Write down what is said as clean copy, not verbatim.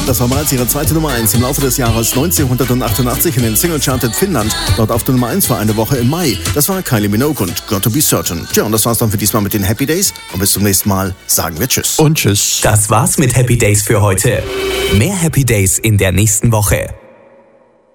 Das war bereits ihre zweite Nummer 1 im Laufe des Jahres 1988 in den Single-Chart in Finnland. Dort auf der Nummer 1 war eine Woche im Mai. Das war Kylie Minogue und Got to Be Certain. Tja, und das war's dann für diesmal mit den Happy Days. Und bis zum nächsten Mal sagen wir Tschüss. Und Tschüss. Das war's mit Happy Days für heute. Mehr Happy Days in der nächsten Woche.